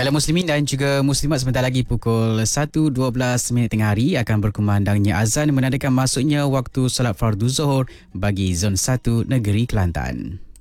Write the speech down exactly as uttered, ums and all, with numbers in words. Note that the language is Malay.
Baiklah muslimin dan juga muslimat, sebentar lagi pukul satu dua belas minit tengah hari akan berkumandangnya azan menandakan masuknya waktu solat fardu Zuhur bagi Zon satu Negeri Kelantan.